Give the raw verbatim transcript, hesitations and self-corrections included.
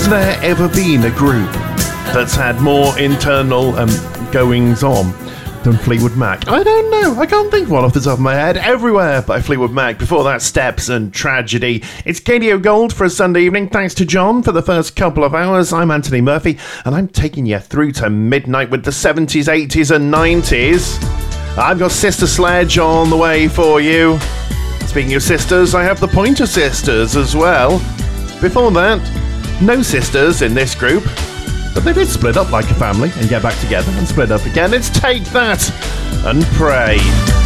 Has there ever been a group that's had more internal um, goings on than Fleetwood Mac? I don't know. I can't think of one off the top of my head. Everywhere by Fleetwood Mac. Before that, Steps and Tragedy. It's Katie O'Gold for a Sunday evening. Thanks to John for the first couple of hours. I'm Anthony Murphy, and I'm taking you through to midnight with the seventies, eighties and nineties. I've got Sister Sledge on the way for you. Speaking of sisters, I have the Pointer Sisters as well. Before that, no sisters in this group, but they did split up like a family and get back together and split up again. It's Take That and Pray.